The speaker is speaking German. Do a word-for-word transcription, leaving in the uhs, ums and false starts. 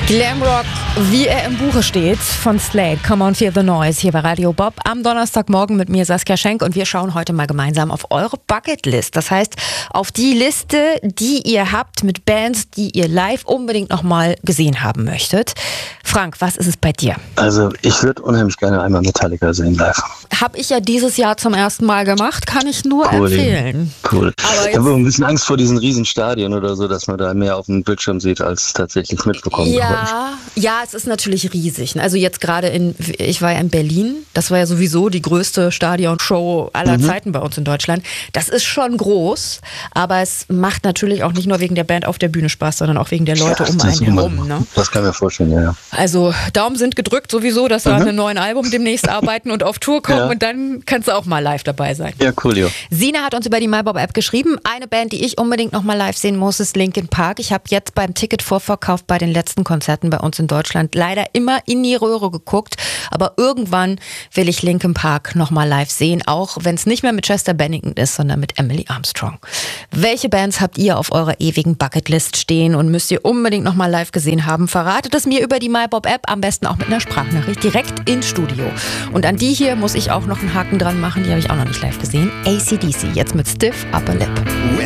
Glamrock, wie er im Buche steht, von Slade. Come on, feel the noise. Hier bei Radio Bob am Donnerstagmorgen mit mir, Saskia Schenk. Und wir schauen heute mal gemeinsam auf eure Bucketlist. Das heißt, auf die Liste, die ihr habt mit Bands, die ihr live unbedingt nochmal gesehen haben möchtet. Frank, was ist es bei dir? Also ich würde unheimlich gerne einmal Metallica sehen live. Habe ich ja dieses Jahr zum ersten Mal gemacht, kann ich nur cool, empfehlen. Cool. Aber ich habe ein bisschen Angst vor diesen riesen Stadien oder so, dass man da mehr auf dem Bildschirm sieht, als tatsächlich mitbekommt. Ja, ja, es ist natürlich riesig. Also jetzt gerade in, ich war ja in Berlin, das war ja sowieso die größte Stadionshow aller mhm. Zeiten bei uns in Deutschland. Das ist schon groß, aber es macht natürlich auch nicht nur wegen der Band auf der Bühne Spaß, sondern auch wegen der Leute ja, um einen herum. Ne? Das kann ich mir vorstellen, ja. Also Daumen sind gedrückt sowieso, dass wir mhm. an einem neuen Album demnächst arbeiten und auf Tour kommen ja. und dann kannst du auch mal live dabei sein. Ja, cool, jo. Sina hat uns über die MyBob-App geschrieben, eine Band, die ich unbedingt noch mal live sehen muss, ist Linkin Park. Ich habe jetzt beim Ticketvorverkauf bei den letzten Konzerten bei uns in Deutschland leider immer in die Röhre geguckt, aber irgendwann will ich Linkin Park noch mal live sehen, auch wenn es nicht mehr mit Chester Bennington ist, sondern mit Emily Armstrong. Welche Bands habt ihr auf eurer ewigen Bucketlist stehen und müsst ihr unbedingt noch mal live gesehen haben? Verratet es mir über die MyBob-App, am besten auch mit einer Sprachnachricht direkt ins Studio. Und an die hier muss ich auch noch einen Haken dran machen, die habe ich auch noch nicht live gesehen. A C D C, jetzt mit Stiff Upper Lip.